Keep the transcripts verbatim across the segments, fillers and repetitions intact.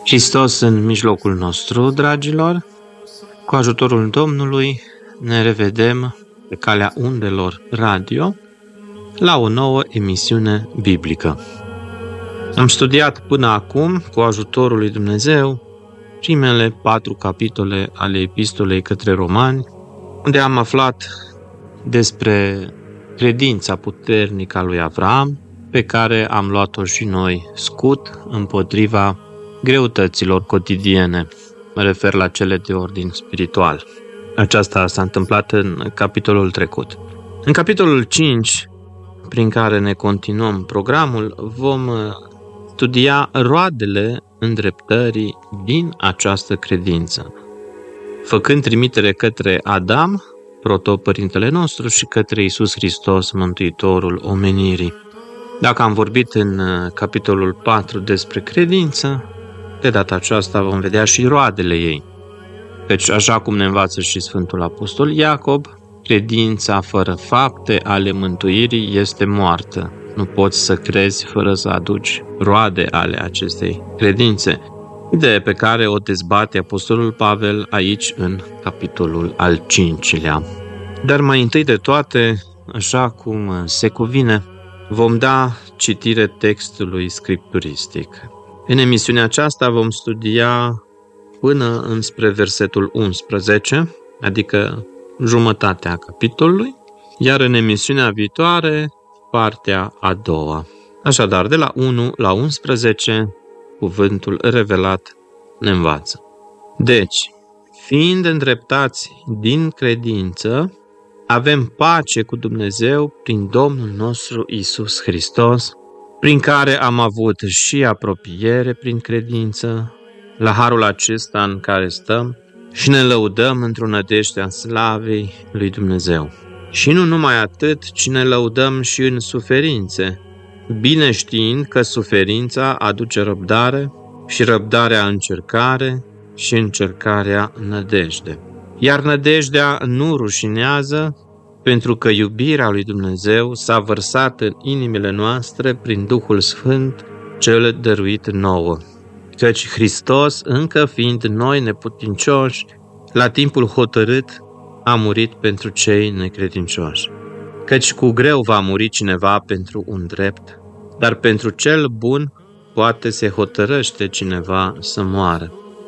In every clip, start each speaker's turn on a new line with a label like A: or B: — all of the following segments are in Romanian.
A: Hristos în mijlocul nostru, dragilor, cu ajutorul Domnului ne revedem pe calea undelor radio la o nouă emisiune biblică. Am studiat până acum, cu ajutorul lui Dumnezeu, primele patru capitole ale epistolei către Romani, unde am aflat despre credința puternică a lui Avram, pe care am luat-o și noi scut împotriva greutăților cotidiene. Mă refer la cele de ordin spiritual. Aceasta s-a întâmplat în capitolul trecut. În capitolul cinci, prin care ne continuăm programul, vom studia roadele îndreptării din această credință, făcând trimitere către Adam, protopărintele nostru, și către Iisus Hristos, Mântuitorul omenirii. Dacă am vorbit în capitolul patru despre credință, de data aceasta vom vedea și roadele ei. Căci, așa cum ne învață și Sfântul Apostol Iacob, credința fără fapte ale mântuirii este moartă. Nu poți să crezi fără să aduci roade ale acestei credințe, idee pe care o dezbate Apostolul Pavel aici în capitolul al cincilea. Dar mai întâi de toate, așa cum se cuvine, vom da citire textului scripturistic. În emisiunea aceasta vom studia până înspre versetul unsprezece, adică jumătatea capitolului, iar în emisiunea viitoare, partea a doua. Așadar, de la unu la unsprezece, cuvântul revelat ne învață. Deci, fiind îndreptați din credință, avem pace cu Dumnezeu prin Domnul nostru Iisus Hristos, prin care am avut și apropiere prin credință, la harul acesta în care stăm și ne lăudăm într-o nădejde a slavei lui Dumnezeu. Și nu numai atât, ci ne lăudăm și în suferințe, bine știind că suferința aduce răbdare și răbdarea încercare și încercarea nădejde. Iar nădejdea nu rușinează, pentru că iubirea lui Dumnezeu s-a vărsat în inimile noastre prin Duhul Sfânt, cel dăruit nouă. Căci Hristos, încă fiind noi neputincioși, la timpul hotărât a murit pentru cei necredincioși. Căci cu greu va muri cineva pentru un drept, dar pentru cel bun poate se hotărăște cineva să moară.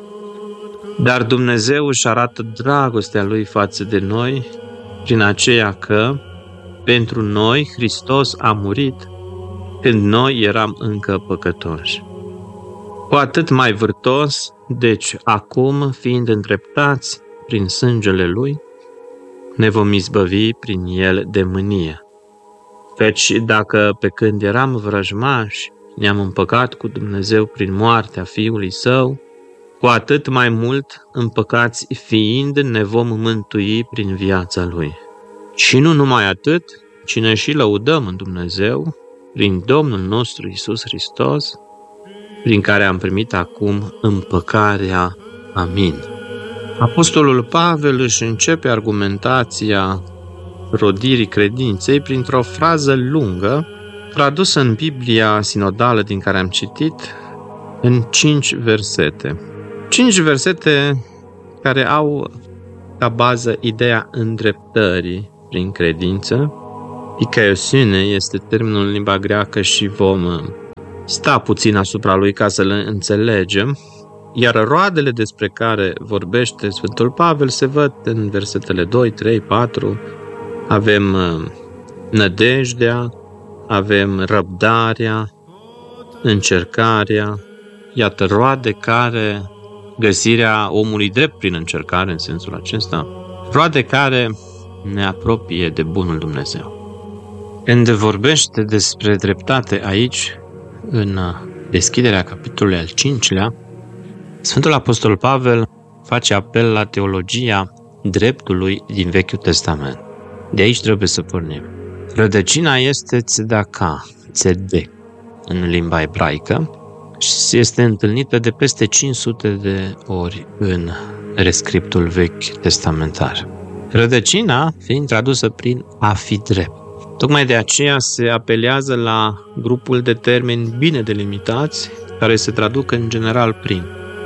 A: Dar Dumnezeu își arată dragostea Lui față de noi, prin aceea că, pentru noi, Hristos a murit când noi eram încă păcătoși. Cu atât mai vârtos, deci acum, fiind îndreptați prin sângele Lui, ne vom izbăvi prin El de mânie. Căci dacă pe când eram vrăjmași ne-am împăcat cu Dumnezeu prin moartea Fiului Său, cu atât mai mult, împăcați fiind, ne vom mântui prin viața Lui. Și nu numai atât, ci ne și lăudăm în Dumnezeu, prin Domnul nostru Iisus Hristos, prin care am primit acum împăcarea. Amin. Apostolul Pavel își începe argumentația rodirii credinței printr-o frază lungă, tradusă în Biblia sinodală din care am citit, în cinci versete. Cinci versete care au ca bază ideea îndreptării prin credință. Dikaiosune este termenul în limba greacă și vom sta puțin asupra lui ca să le înțelegem. Iar roadele despre care vorbește Sfântul Pavel se văd în versetele doi, trei, patru. Avem nădejdea, avem răbdarea, încercarea, iată roade care, găsirea omului drept prin încercare în sensul acesta, roade care ne apropie de bunul Dumnezeu. Când vorbește despre dreptate aici, în deschiderea capitolului al cincilea, Sfântul Apostol Pavel face apel la teologia dreptului din Vechiul Testament. De aici trebuie să pornim. Rădăcina este tzedaka, tzedek, în limba ebraică, și este întâlnită de peste cinci sute de ori în rescriptul vechi testamentar. Rădăcina fiind tradusă prin a fi drept. Tocmai de aceea se apelează la grupul de termeni bine delimitați, care se traduc în general prin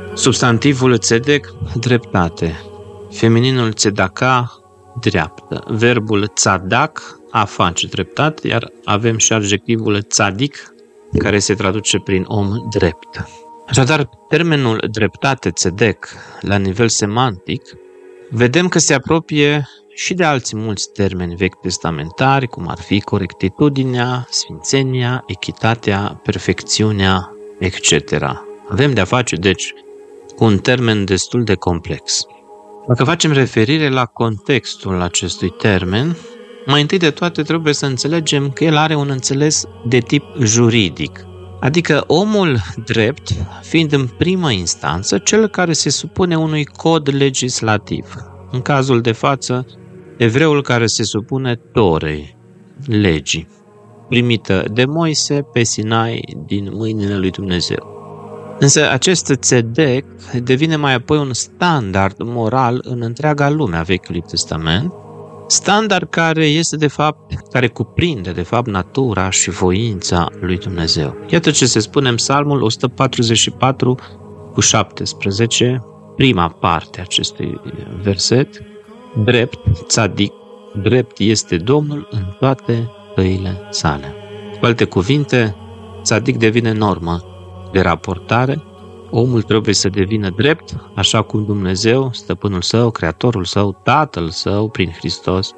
A: Substantivul tzedek, dreptate. Femininul tzedaka, dreaptă. Verbul tzadac, a face dreptate, iar avem și adjectivul tzadik, care se traduce prin om drept. Așadar, termenul dreptate, tzedek, la nivel semantic, vedem că se apropie și de alți mulți termeni vechi testamentari, cum ar fi corectitudinea, sfințenia, echitatea, perfecțiunea, et cetera. Avem de-a face, deci, cu un termen destul de complex. Dacă facem referire la contextul acestui termen, mai întâi de toate trebuie să înțelegem că el are un înțeles de tip juridic, adică omul drept fiind în primă instanță cel care se supune unui cod legislativ. În cazul de față, evreul care se supune Torei, legii, primită de Moise pe Sinai din mâinile lui Dumnezeu. Însă acest tzedek devine mai apoi un standard moral în întreaga lume a Vechiului Testament, standard care este de fapt, care cuprinde de fapt natura și voința lui Dumnezeu. Iată ce se spune în Psalmul o sută patruzeci și patru cu șaptesprezece, prima parte a acestui verset: drept, tzadik, drept este Domnul în toate căile sale. Cu alte cuvinte, tzadik devine normă de raportare, omul trebuie să devină drept, așa cum Dumnezeu, stăpânul său, creatorul său, tatăl său, prin Hristos,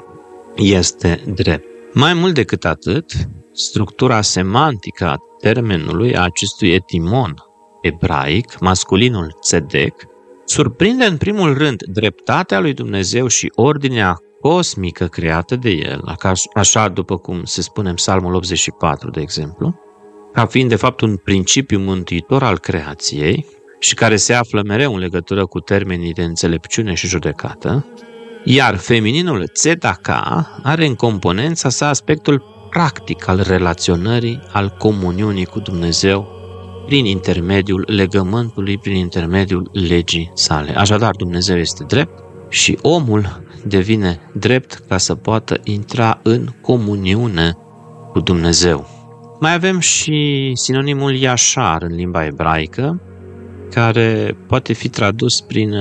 A: este drept. Mai mult decât atât, structura semantică a termenului, a acestui etimon ebraic, masculinul tzedek, surprinde în primul rând dreptatea lui Dumnezeu și ordinea cosmică creată de el, așa după cum se spune în Psalmul optzeci și patru, de exemplu, ca fiind de fapt un principiu mântuitor al creației și care se află mereu în legătură cu termenii de înțelepciune și judecată, iar femininul tzedaka are în componența sa aspectul practic al relaționării, al comuniunii cu Dumnezeu prin intermediul legământului, prin intermediul legii sale. Așadar, Dumnezeu este drept și omul devine drept ca să poată intra în comuniune cu Dumnezeu. Mai avem și sinonimul Yashar în limba ebraică, care poate fi tradus prin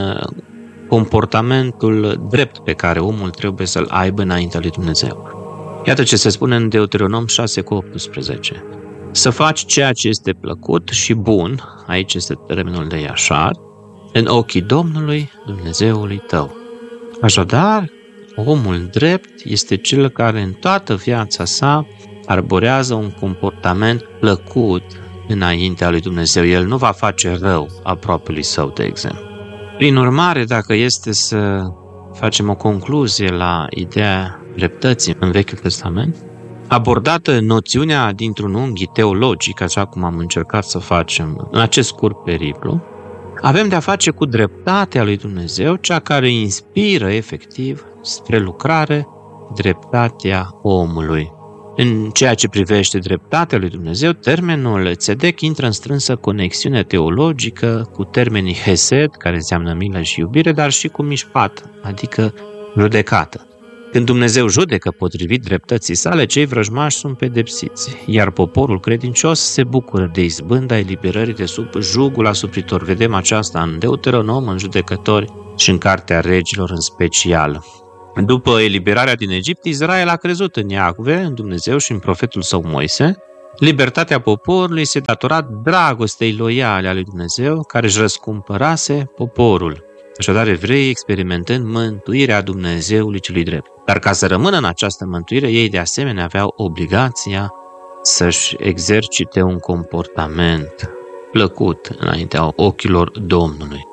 A: comportamentul drept pe care omul trebuie să-l aibă înaintea lui Dumnezeu. Iată ce se spune în Deuteronom șase cu optsprezece. Să faci ceea ce este plăcut și bun, aici este termenul de Yashar, în ochii Domnului, Dumnezeului tău. Așadar, omul drept este cel care în toată viața sa arborează un comportament plăcut înaintea lui Dumnezeu. El nu va face rău aproapelui său, de exemplu. Prin urmare, dacă este să facem o concluzie la ideea dreptății în Vechiul Testament, abordată noțiunea dintr-un unghi teologic, așa cum am încercat să facem în acest scurt periplu, avem de-a face cu dreptatea lui Dumnezeu, cea care inspiră efectiv spre lucrare dreptatea omului. În ceea ce privește dreptatea lui Dumnezeu, termenul tzedek intră în strânsă conexiune teologică cu termenii hesed, care înseamnă milă și iubire, dar și cu mishpat, adică judecată. Când Dumnezeu judecă potrivit dreptății sale, cei vrăjmași sunt pedepsiți, iar poporul credincios se bucură de izbânda eliberării de sub jugul asupritor. Vedem aceasta în Deuteronom, în Judecători și în Cartea Regilor în special. După eliberarea din Egipt, Israel a crezut în Iahve, în Dumnezeu și în profetul său Moise. Libertatea poporului se datora dragostei loiale a lui Dumnezeu, care își răscumpărase poporul. Așadar, evreii experimentând mântuirea Dumnezeului celui drept. Dar ca să rămână în această mântuire, ei de asemenea aveau obligația să-și exercite un comportament plăcut înaintea ochilor Domnului.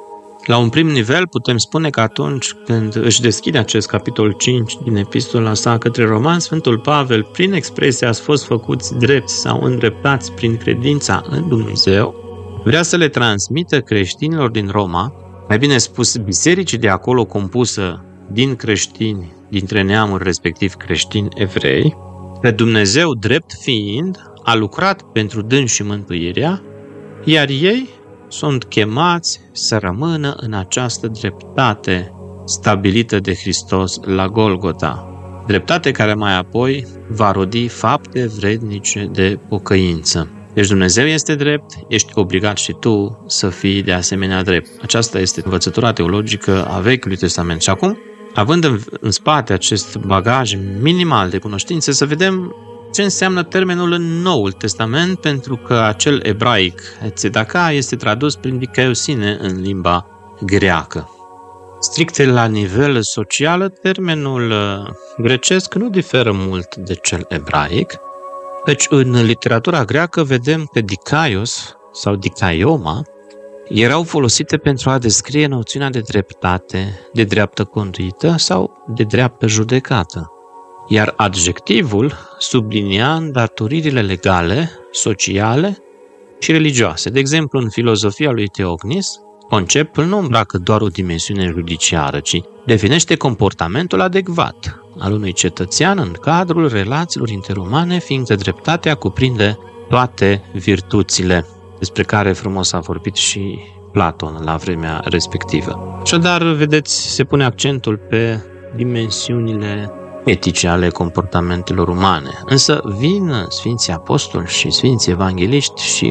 A: La un prim nivel putem spune că atunci când își deschide acest capitol cinci din epistola sa către romani, Sfântul Pavel, prin expresia ați fost făcuți drepți sau îndreptați prin credința în Dumnezeu, vrea să le transmită creștinilor din Roma, mai bine spus bisericii de acolo compusă din creștini, dintre neamuri respectiv creștini evrei, că Dumnezeu drept fiind a lucrat pentru dânsi mântuirea, iar ei sunt chemați să rămână în această dreptate stabilită de Hristos la Golgota, dreptate care mai apoi va rodi fapte vrednice de pocăință. Deci Dumnezeu este drept, ești obligat și tu să fii de asemenea drept. Aceasta este învățătura teologică a Vechiului Testament. Și acum, având în, în spate acest bagaj minimal de cunoștințe, să vedem ce înseamnă termenul în Noul Testament, pentru că acel ebraic tzedaka este tradus prin dikaiosine în limba greacă. Strict la nivel social, termenul grecesc nu diferă mult de cel ebraic, deci în literatura greacă vedem că dikaios sau dikaioma erau folosite pentru a descrie noțiunea de dreptate, de dreaptă conduită sau de dreaptă judecată. Iar adjectivul sublinia îndatoririle legale, sociale și religioase. De exemplu, în filozofia lui Theognis, conceptul nu îmbracă doar o dimensiune judiciară, ci definește comportamentul adecvat al unui cetățean în cadrul relațiilor interumane, fiindcă dreptatea cuprinde toate virtuțile, despre care frumos a vorbit și Platon la vremea respectivă. Așadar, vedeți, se pune accentul pe dimensiunile etice ale comportamentelor umane. Însă vin Sfinții Apostoli și Sfinții Evangheliști și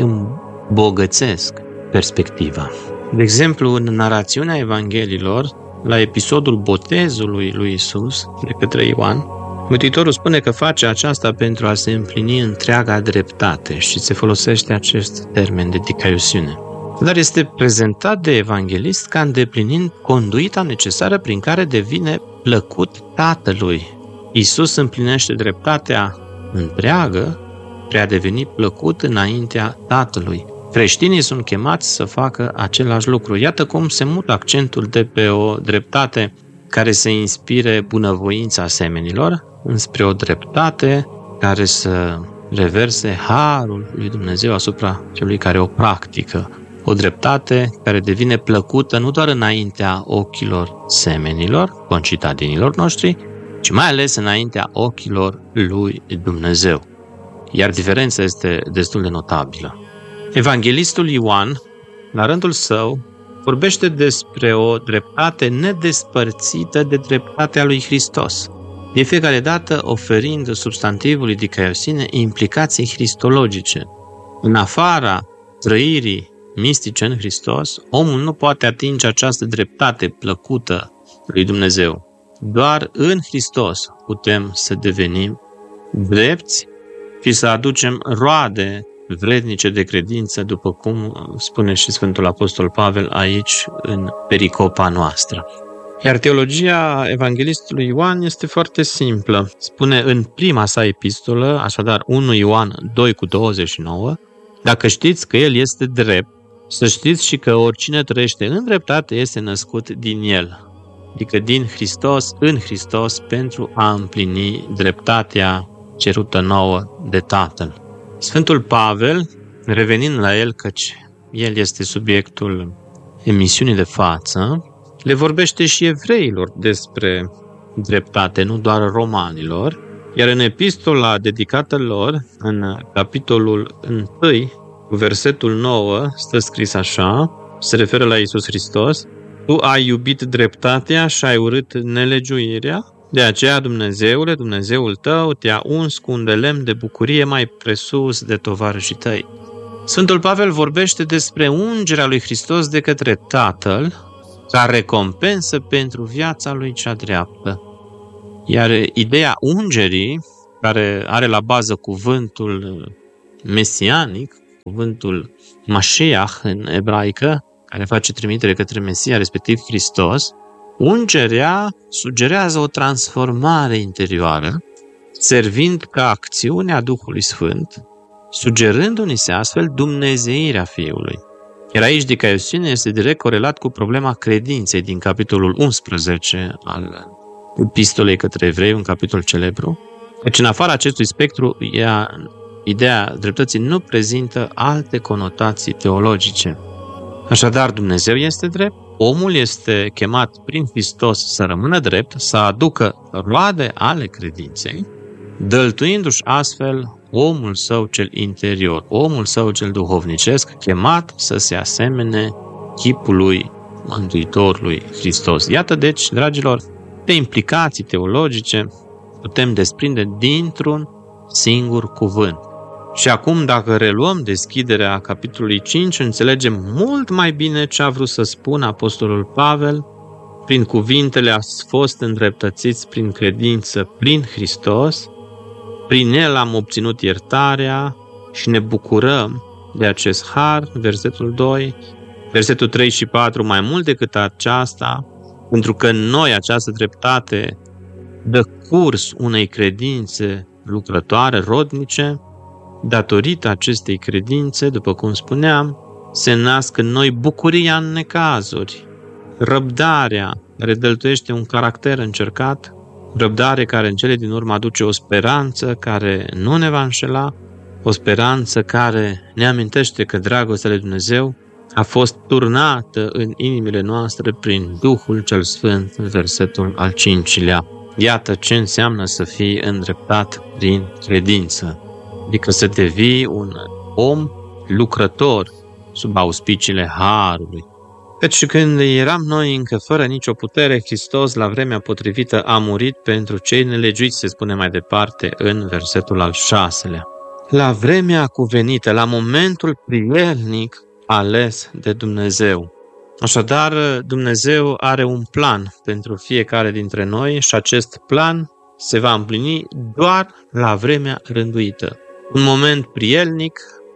A: îmbogățesc perspectiva. De exemplu, în narațiunea Evangheliilor, la episodul botezului lui Isus de către Ioan, Mântuitorul spune că face aceasta pentru a se împlini întreaga dreptate și se folosește acest termen de dikaiosiune. Dar este prezentat de evanghelist ca îndeplinind conduita necesară prin care devine plăcut Tatălui. Isus împlinește dreptatea întreagă spre a deveni plăcut înaintea Tatălui. Creștinii sunt chemați să facă același lucru. Iată cum se mută accentul de pe o dreptate care să inspire bunăvoința semenilor înspre o dreptate care să reverse harul lui Dumnezeu asupra celui care o practică. O dreptate care devine plăcută nu doar înaintea ochilor semenilor, concitadinilor noștri, ci mai ales înaintea ochilor lui Dumnezeu. Iar diferența este destul de notabilă. Evanghelistul Ioan, la rândul său, vorbește despre o dreptate nedespărțită de dreptatea lui Hristos, de fiecare dată oferind substantivului dikaiosine implicații cristologice. În afara trăirii mistice în Hristos, omul nu poate atinge această dreptate plăcută lui Dumnezeu. Doar în Hristos putem să devenim drepți și să aducem roade vrednice de credință, după cum spune și Sfântul Apostol Pavel aici în pericopa noastră. Iar teologia evanghelistului Ioan este foarte simplă. Spune în prima sa epistolă, așadar unu Ioan doi cu douăzeci și nouă, dacă știți că El este drept, să știți și că oricine trăiește în dreptate este născut din El, adică din Hristos, în Hristos, pentru a împlini dreptatea cerută nouă de Tatăl. Sfântul Pavel, revenind la el, căci el este subiectul emisiunii de față, le vorbește și evreilor despre dreptate, nu doar romanilor, iar în epistola dedicată lor, în capitolul unu, cu versetul nouă, stă scris așa, se referă la Iisus Hristos: Tu ai iubit dreptatea și ai urât nelegiuirea, de aceea, Dumnezeule, Dumnezeul tău, te-a uns cu un de lemn de bucurie mai presus de tovarășii tăi. Sfântul Pavel vorbește despre ungerea lui Hristos de către Tatăl, ca recompensă pentru viața lui cea dreaptă. Iar ideea ungerii, care are la bază cuvântul mesianic, cuvântul Mashiach în ebraică, care face trimitere către Mesia, respectiv Hristos, ungerea sugerează o transformare interioară, servind ca acțiunea Duhului Sfânt, sugerându-ni se astfel dumnezeirea Fiului. Iar aici dikaiosine este direct corelat cu problema credinței din capitolul unsprezece al epistolei către evrei, un capitol celebru. Deci în afara acestui spectru, ea, ideea dreptății nu prezintă alte conotații teologice. Așadar, Dumnezeu este drept, omul este chemat prin Hristos să rămână drept, să aducă roade ale credinței, dăltuindu-și astfel omul său cel interior, omul său cel duhovnicesc, chemat să se asemene chipului Mântuitorului Hristos. Iată deci, dragilor, de implicații teologice putem desprinde dintr-un singur cuvânt. Și acum, dacă reluăm deschiderea capitolului cinci, înțelegem mult mai bine ce a vrut să spună apostolul Pavel prin cuvintele ați fost îndreptățiți prin credință prin Hristos, prin El am obținut iertarea și ne bucurăm de acest har, versetul doi, versetul trei și patru, mai mult decât aceasta, pentru că noi această dreptate dă curs unei credințe lucrătoare, rodnice. Datorită acestei credințe, după cum spuneam, se nasc în noi bucuria în necazuri, răbdarea care dăltuiește un caracter încercat, răbdare care în cele din urmă aduce o speranță care nu ne va înșela, o speranță care ne amintește că dragostea lui Dumnezeu a fost turnată în inimile noastre prin Duhul cel Sfânt, în versetul al cincilea. Iată ce înseamnă să fii îndreptat prin credință, adică să devii un om lucrător sub auspiciile Harului. Căci când eram noi încă fără nicio putere, Hristos la vremea potrivită a murit pentru cei nelegiuiți, se spune mai departe în versetul al șaselea. La vremea cuvenită, la momentul prielnic ales de Dumnezeu. Așadar, Dumnezeu are un plan pentru fiecare dintre noi și acest plan se va împlini doar la vremea rânduită. Un moment prielnic,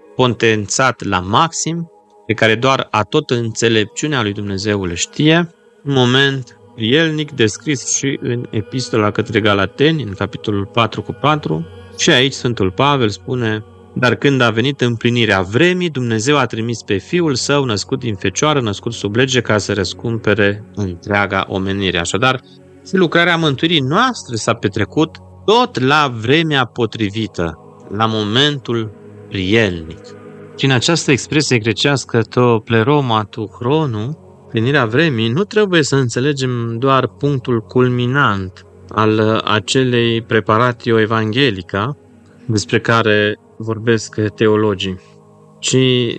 A: potențat la maxim, pe care doar a tot înțelepciunea lui Dumnezeu le știe, un moment prielnic descris și în Epistola către Galateni, în capitolul patru cu patru, și aici Sfântul Pavel spune: dar când a venit împlinirea vremii, Dumnezeu a trimis pe Fiul Său, născut din fecioară, născut sub lege, ca să răscumpere întreaga omenire. Așadar, lucrarea mântuirii noastre s-a petrecut tot la vremea potrivită, la momentul prielnic. Prin această expresie grecească, to pleroma tu chrono, plinirea vremii, nu trebuie să înțelegem doar punctul culminant al acelei preparatio evanghelica, despre care vorbesc teologii, ci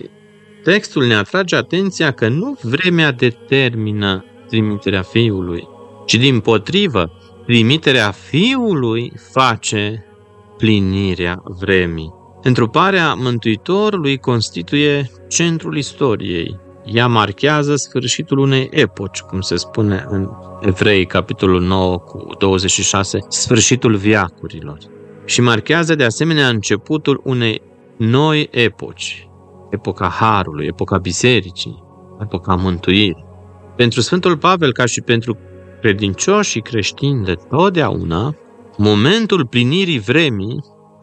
A: textul ne atrage atenția că nu vremea determină trimiterea Fiului, ci dimpotrivă, trimiterea Fiului face plinirea vremii. Întruparea Mântuitorului constituie centrul istoriei. Ea marchează sfârșitul unei epoci, cum se spune în Evrei, capitolul nouă cu douăzeci și șase, sfârșitul veacurilor. Și marchează de asemenea începutul unei noi epoci, epoca Harului, epoca Bisericii, epoca Mântuirii. Pentru Sfântul Pavel, ca și pentru credincioșii creștini de totdeauna, momentul plinirii vremii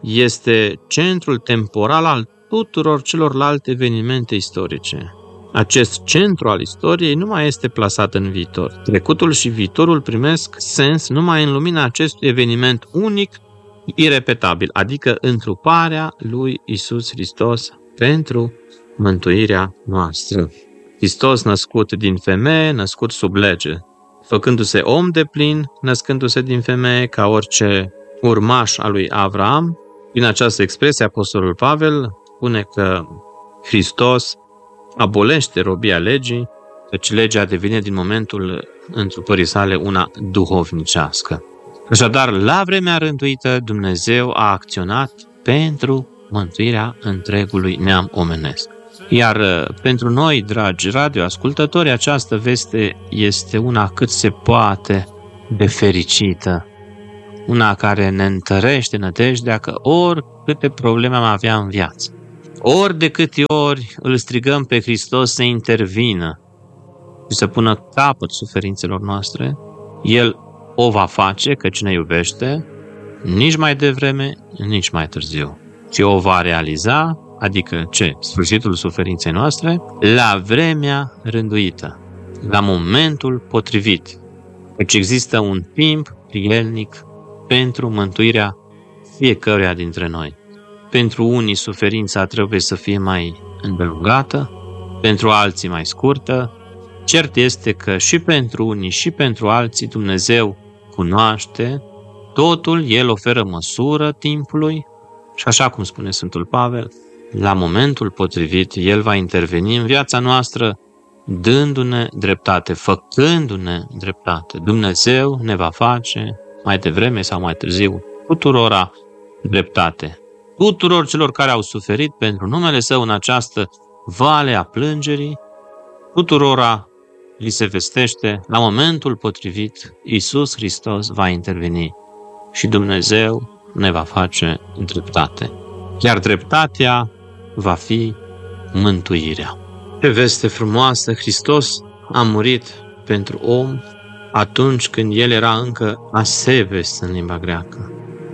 A: este centrul temporal al tuturor celorlalte evenimente istorice. Acest centru al istoriei nu mai este plasat în viitor. Trecutul și viitorul primesc sens numai în lumina acestui eveniment unic, irepetabil, adică întruparea lui Iisus Hristos pentru mântuirea noastră. Hristos născut din femeie, născut sub lege, făcându-se om de plin, născându-se din femeie ca orice urmaș al lui Avram. Prin această expresie, apostolul Pavel spune că Hristos abolește robia legii, căci legea devine din momentul întrupării sale una duhovnicească. Așadar, la vremea rânduită, Dumnezeu a acționat pentru mântuirea întregului neam omenesc. Iar pentru noi, dragi radioascultători, această veste este una cât se poate de fericită, una care ne întărește nădejdea că oricâte probleme am avea în viață, ori de câte ori îl strigăm pe Hristos să intervină și să pună capăt suferințelor noastre, El o va face, căci ne iubește, nici mai devreme, nici mai târziu. Și o va realiza, adică ce? Sfârșitul suferinței noastre, la vremea rânduită, la momentul potrivit. Deci există un timp prielnic pentru mântuirea fiecăruia dintre noi. Pentru unii suferința trebuie să fie mai îndelungată, pentru alții mai scurtă. Cert este că și pentru unii și pentru alții Dumnezeu cunoaște totul, El oferă măsură timpului și așa cum spune Sfântul Pavel, la momentul potrivit El va interveni în viața noastră dându-ne dreptate, făcându-ne dreptate. Dumnezeu ne va face mai devreme sau mai târziu tuturora dreptate. tuturor celor care au suferit pentru numele Său în această vale a plângerii, tuturora li se vestește, la momentul potrivit, Iisus Hristos va interveni și Dumnezeu ne va face dreptate. Iar dreptatea va fi mântuirea. Ce veste frumoasă! Hristos a murit pentru om atunci când el era încă asebes în limba greacă,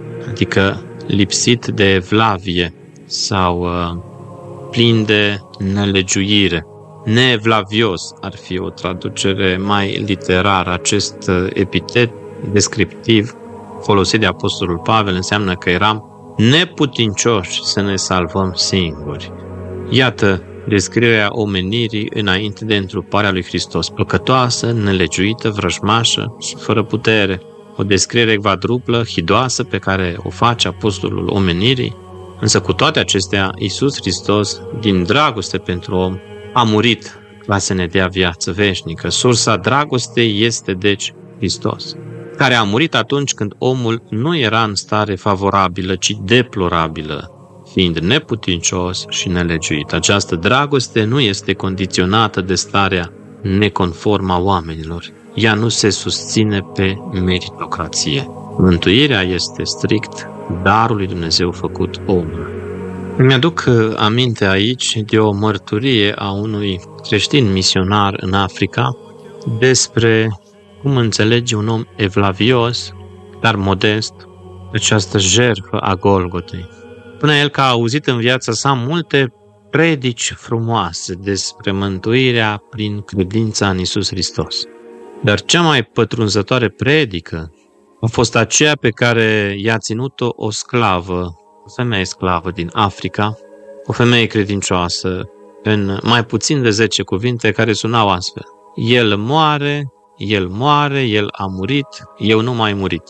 A: adică lipsit de evlavie sau uh, plin de nelegiuire. Neevlavios ar fi o traducere mai literară. Acest epitet descriptiv folosit de Apostolul Pavel înseamnă că eram neputincioși să ne salvăm singuri. Iată descrierea omenirii înainte de întruparea lui Hristos, păcătoasă, nelegiuită, vrăjmașă și fără putere. O descriere quadruplă, hidoasă, pe care o face Apostolul omenirii, însă cu toate acestea, Iisus Hristos, din dragoste pentru om, a murit ca să ne dea viață veșnică. Sursa dragostei este, deci, Hristos, care a murit atunci când omul nu era în stare favorabilă, ci deplorabilă, fiind neputincios și nelegiuit. Această dragoste nu este condiționată de starea neconformă a oamenilor. Ea nu se susține pe meritocrație. Mântuirea este strict darul lui Dumnezeu făcut om. Mi-aduc aminte aici de o mărturie a unui creștin misionar în Africa despre cum înțelege un om evlavios, dar modest, această jertfă a Golgotei. Până el că a auzit în viața sa multe predici frumoase despre mântuirea prin credința în Iisus Hristos. Dar cea mai pătrunzătoare predică a fost aceea pe care i-a ținut-o o sclavă, o femeie sclavă din Africa, o femeie credincioasă, în mai puțin de zece cuvinte care sunau astfel: El moare, El moare, El a murit, eu nu mai murit.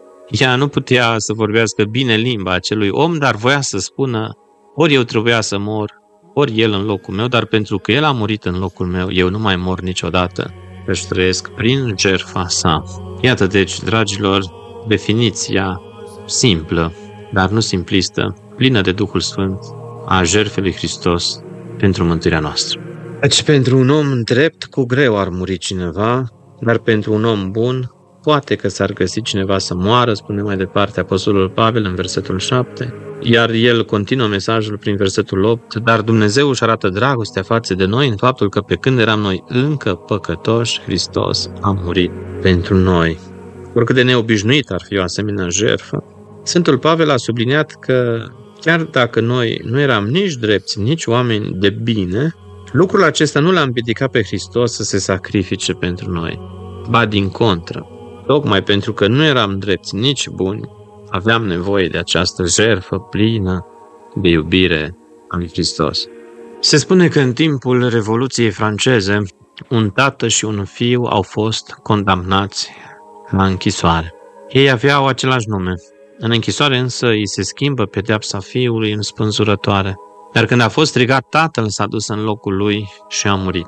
A: Ea nu putea să vorbească bine limba acelui om, dar voia să spună: ori eu trebuia să mor, ori El în locul meu, dar pentru că El a murit în locul meu, eu nu mai mor niciodată, își trăiesc prin jertfa sa. Iată deci, dragilor, definiția simplă, dar nu simplistă, plină de Duhul Sfânt, a jertfei lui Hristos pentru mântuirea noastră. Deci pentru un om drept, cu greu ar muri cineva, dar pentru un om bun, poate că s-ar găsi cineva să moară, spune mai departe Apostolul Pavel în versetul șapte, iar el continuă mesajul prin versetul opt, dar Dumnezeu își arată dragostea față de noi în faptul că pe când eram noi încă păcătoși, Hristos a murit pentru noi. Oricât de neobișnuit ar fi o asemenea jertfă, Sfântul Pavel a subliniat că chiar dacă noi nu eram nici drepți, nici oameni de bine, lucrul acesta nu l-a împiedicat pe Hristos să se sacrifice pentru noi. Ba din contră, tocmai pentru că nu eram drepți nici buni, aveam nevoie de această jertfă plină de iubire a lui Hristos. Se spune că în timpul Revoluției franceze, un tată și un fiu au fost condamnați la închisoare. Ei aveau același nume. În închisoare însă îi se schimbă pedeapsa fiului în spânzurătoare. Dar când a fost strigat, tatăl s-a dus în locul lui și a murit.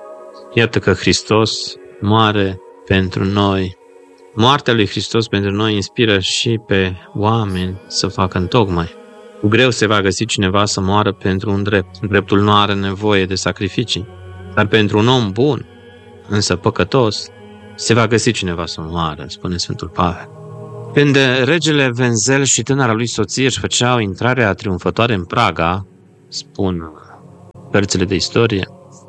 A: Iată că Hristos moare pentru noi. Moartea lui Hristos pentru noi inspiră și pe oameni să facă întocmai. Cu greu se va găsi cineva să moară pentru un drept. Dreptul nu are nevoie de sacrificii. Dar pentru un om bun, însă păcătos, se va găsi cineva să moară, spune Sfântul Pavel. Când regele Wenzel și tânăra lui soție își făceau intrarea triumfătoare în Praga, spun cărțile de istorie,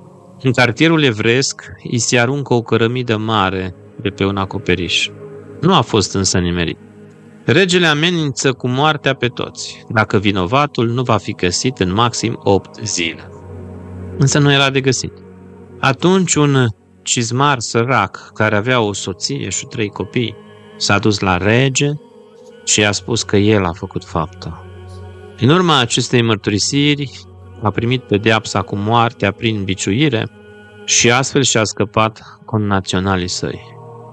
A: în cartierul evreiesc îi se aruncă o cărămidă mare de pe un acoperiș. Nu a fost însă nimerit. Regele amenință cu moartea pe toți, dacă vinovatul nu va fi găsit în maxim opt zile. Însă nu era de găsit. Atunci un cizmar sărac, care avea o soție și trei copii, s-a dus la rege și i-a spus că el a făcut fapta. În urma acestei mărturisiri, a primit pedeapsa cu moartea prin biciuire și astfel și-a scăpat connaționalii săi.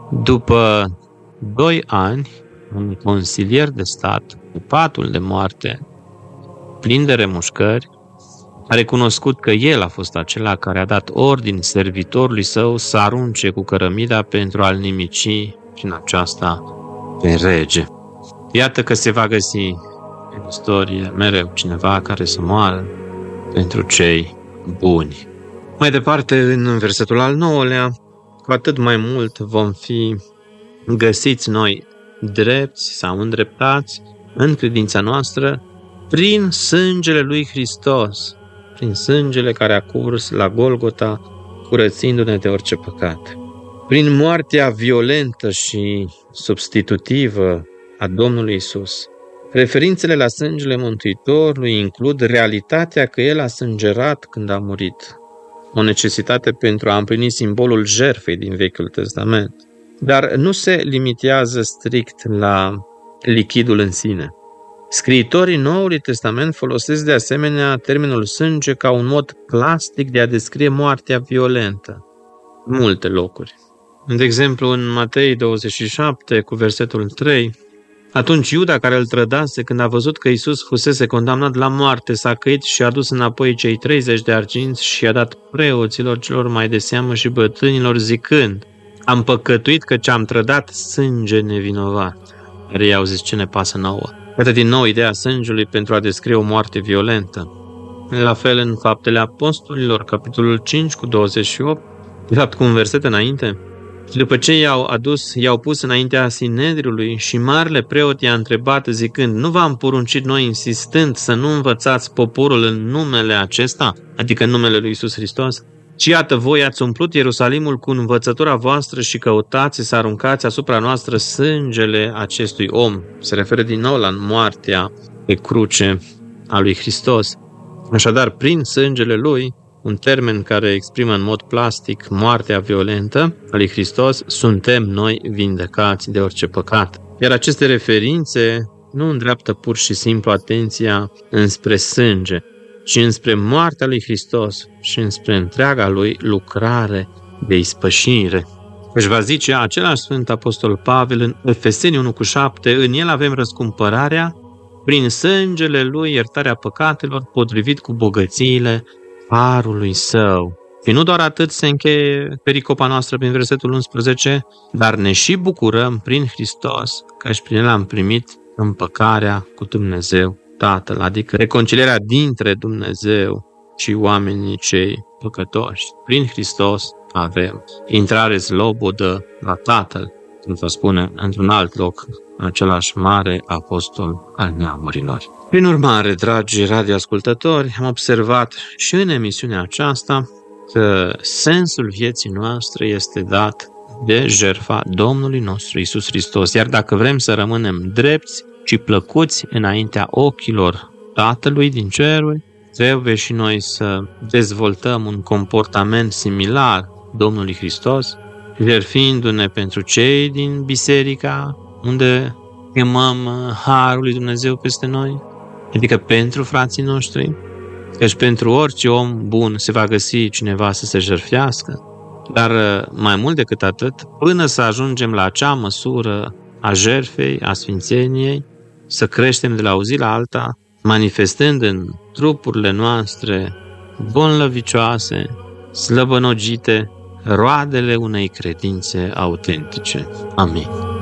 A: După doi ani, un consilier de stat, cu patul de moarte, plin de remușcări, a recunoscut că el a fost acela care a dat ordin servitorului său să arunce cu cărămida pentru a-l nimici prin aceasta pe rege. Iată că se va găsi în istorie mereu cineva care să moară pentru cei buni. Mai departe, în versetul al nouălea, cu atât mai mult vom fi găsiți noi drepți sau îndreptați în credința noastră prin sângele lui Hristos, prin sângele care a curs la Golgota, curățindu-ne de orice păcat. Prin moartea violentă și substitutivă a Domnului Isus. Referințele la sângele Mântuitorului includ realitatea că El a sângerat când a murit, o necesitate pentru a împlini simbolul jertfei din Vechiul Testament, dar nu se limitează strict la lichidul în sine. Scriitorii Noului Testament folosesc de asemenea termenul sânge ca un mod plastic de a descrie moartea violentă. Multe locuri. De exemplu, în Matei douăzeci și șapte, cu versetul trei, atunci Iuda, care îl trădase, când a văzut că Iisus fusese condamnat la moarte, s-a căit și a dus înapoi cei treizeci de arginți și i-a dat preoților celor mai de seamă și bătrânilor, zicând: am păcătuit căci am trădat sânge nevinovat. Dar ei au zis: ce ne pasă nouă? Iată din nou ideea sângelui pentru a descrie o moarte violentă. La fel în Faptele Apostolilor, capitolul cinci cu douăzeci și opt, de fapt cu un verset înainte, și după ce i-au adus, i-au pus înaintea Sinedriului și marele preot i-a întrebat zicând: nu v-am poruncit noi insistând să nu învățați poporul în numele acesta, adică în numele lui Iisus Hristos? Ci iată, voi ați umplut Ierusalimul cu învățătura voastră și căutați să aruncați asupra noastră sângele acestui om. Se referă din nou la moartea pe cruce a lui Hristos. Așadar, prin sângele lui, un termen care exprimă în mod plastic moartea violentă a lui Hristos, suntem noi vindecați de orice păcat. Iar aceste referințe nu îndreaptă pur și simplu atenția înspre sânge, ci înspre moartea lui Hristos și înspre întreaga lui lucrare de ispășire. Își va zice același Sfânt Apostol Pavel în Efeseni unu cu șapte, în el avem răscumpărarea, prin sângele lui iertarea păcatelor, potrivit cu bogățiile harului său. Și nu doar atât se încheie pericopa noastră prin versetul unsprezece, dar ne și bucurăm prin Hristos, că și prin el am primit împăcarea cu Dumnezeu Tatăl, adică reconcilierea dintre Dumnezeu și oamenii cei păcătoși. Prin Hristos avem intrare slobodă la Tatăl, cum se spune într-un alt loc, același mare apostol al neamurilor. Prin urmare, dragi radioascultători, am observat și în emisiunea aceasta că sensul vieții noastre este dat de jertfa Domnului nostru Iisus Hristos. Iar dacă vrem să rămânem drepți și plăcuți înaintea ochilor Tatălui din ceruri, trebuie și noi să dezvoltăm un comportament similar Domnului Hristos, jertfindu-ne pentru cei din biserica unde chemăm harul lui Dumnezeu peste noi, adică pentru frații noștri, căci pentru orice om bun se va găsi cineva să se jertfească, dar mai mult decât atât, până să ajungem la acea măsură a jertfei, a sfințeniei, să creștem de la o zi la alta, manifestând în trupurile noastre bolnăvicioase, slăbănogite, roadele unei credințe autentice. Amin.